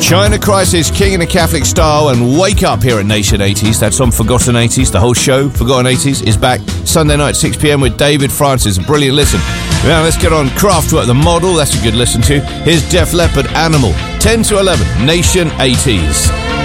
China Crisis, King in a Catholic Style, and Wake Up here at Nation 80s. That's on Forgotten 80s. The whole show, Forgotten 80s, is back Sunday night, 6 p.m. with David Francis. A brilliant listen. Now let's get on Kraftwerk, The Model. That's a good listen to. Here's Def Leppard, Animal. 10 to 11, Nation 80s.